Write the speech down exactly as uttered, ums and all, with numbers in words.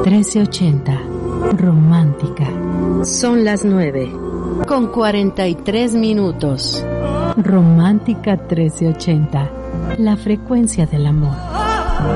trece ochenta. Romántica. Son las nueve con cuarenta y tres minutos. Romántica trece ochenta. La frecuencia del amor.